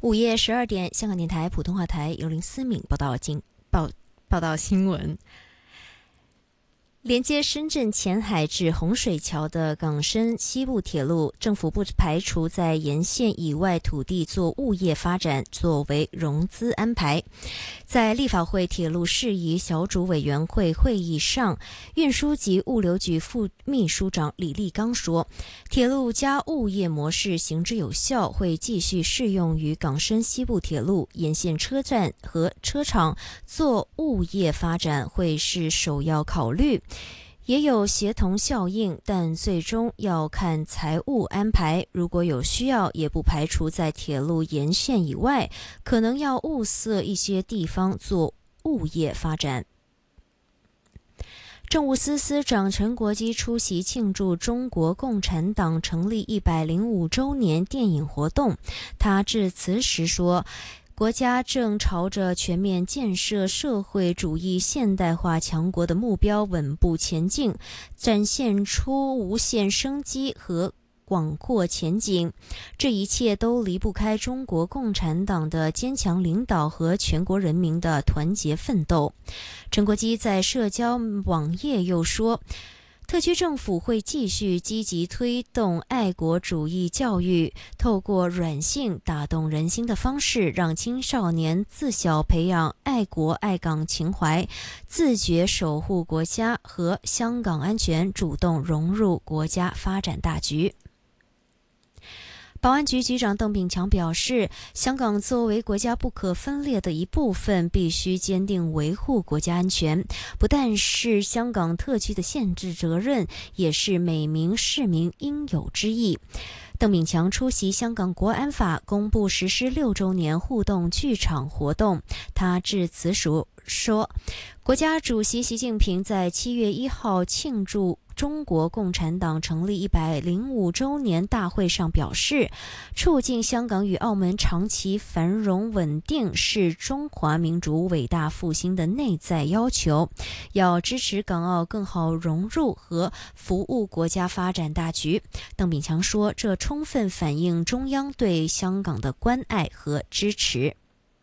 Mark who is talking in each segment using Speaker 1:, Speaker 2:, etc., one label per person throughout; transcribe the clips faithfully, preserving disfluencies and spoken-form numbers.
Speaker 1: 午夜十二点，香港电台普通话台由林思敏报道经报报道新闻。连接深圳前海至洪水桥的港深西部铁路，政府不排除在沿线以外土地做物业发展作为融资安排。在立法会铁路事宜小组委员会会议上，运输及物流局副秘书长李立刚说，铁路加物业模式行之有效，会继续适用于港深西部铁路沿线车站和车厂做物业发展会是首要考虑。也有协同效应，但最终要看财务安排。如果有需要，也不排除在铁路沿线以外，可能要物色一些地方做物业发展。政务司司长陈国基出席庆祝中国共产党成立一百零五周年电影活动，他致辞时说，国家正朝着全面建设社会主义现代化强国的目标稳步前进，展现出无限生机和广阔前景。这一切都离不开中国共产党的坚强领导和全国人民的团结奋斗。陈国基在社交网页又说，特区政府会继续积极推动爱国主义教育，透过软性打动人心的方式，让青少年自小培养爱国爱港情怀，自觉守护国家和香港安全，主动融入国家发展大局。保安局局长邓炳强表示，香港作为国家不可分裂的一部分，必须坚定维护国家安全，不但是香港特区的宪制责任，也是每名市民应有之义。邓炳强出席香港国安法公布实施六周年互动剧场活动，他致辞时说，国家主席习近平在七月一号庆祝中国共产党成立一百零五周年大会上表示，促进香港与澳门长期繁荣稳定是中华民族伟大复兴的内在要求，要支持港澳更好融入和服务国家发展大局。邓炳强说，这充分反映中央对香港的关爱和支持。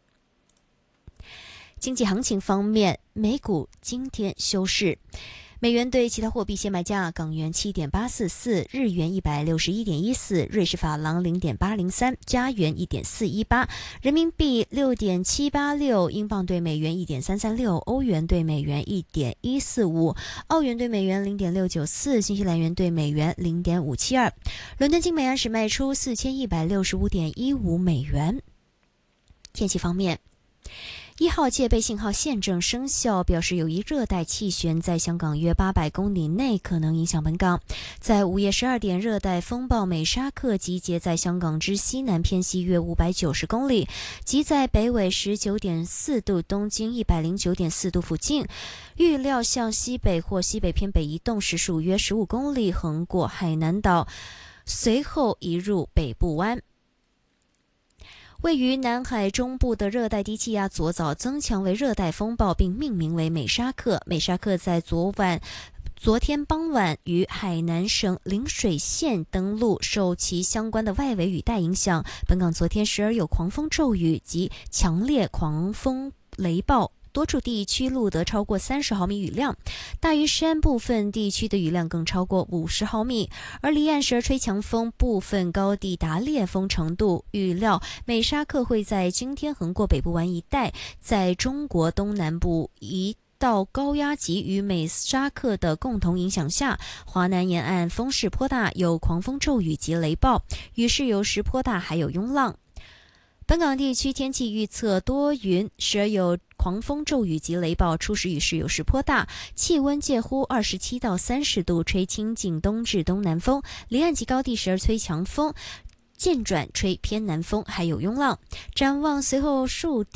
Speaker 1: 经济行情方面，美股今天休市，美元对其他货币现卖价：港元 七点八四四， 日元 一百六十一点一四， 瑞士法郎 零点八零三， 加元 一点四一八， 人民币 六点七八六， 英镑对美元 一点三三六， 欧元对美元 一点一四五， 澳元对美元 零点六九四， 新西兰元对美元 零点五七二。 伦敦金每安士卖出 四千一百六十五点一五美元。天气方面，一号戒备信号现正生效，表示有一热带气旋在香港约八百公里内可能影响本港。在午夜十二点，热带风暴美沙克集结在香港之西南偏西约五百九十公里，即在北纬 十九点四度、东经 一百零九点四度附近，预料向西北或西北偏北移动，时速约十五公里，横过海南岛，随后移入北部湾。位于南海中部的热带低气压昨早增强为热带风暴，并命名为美沙克。美沙克在昨晚昨天傍晚于海南省陵水县登陆，受其相关的外围雨带影响，本港昨天时而有狂风骤雨及强烈狂风雷暴，多处地区录得超过三十毫米雨量，大屿山部分地区的雨量更超过五十毫米，而离岸时而吹强风，部分高地达烈风程度。预料美沙克会在今天横过北部湾一带，在中国东南部一到高压级与美沙克的共同影响下，华南沿岸风势颇大，有狂风骤雨及雷暴，雨势有时颇大，还有涌浪。本港地区天气预测多云，时而有狂风骤雨及雷暴，初时雨势有时颇大，气温介乎二十七到三十度，吹清劲东至东南风，离岸及高地时而吹强风，渐转吹偏南风，还有涌浪。展望随后数